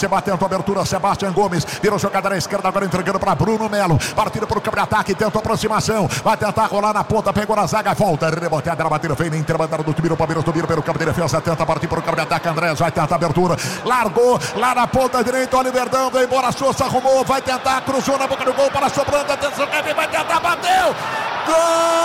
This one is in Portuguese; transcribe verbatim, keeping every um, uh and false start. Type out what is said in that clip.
Se batendo a abertura, Sebastião Gomes. Virou jogada na esquerda, agora entregando para Bruno Melo. Partindo para o campo de ataque, tenta aproximação. Vai tentar rolar na ponta, pegou na zaga, volta. Reboteada na batida, feia, interbandeira do Tibiro, Palmeiras do Biro pelo campo de defesa. Tenta partir para o campo de ataque, Andrés vai tentar a abertura. Largou lá na ponta direita, Oliver Verdão. Vem embora, Souza arrumou, vai tentar, cruzou na boca do gol para sobrando. Atenção, Kevin vai tentar, bateu. Gol!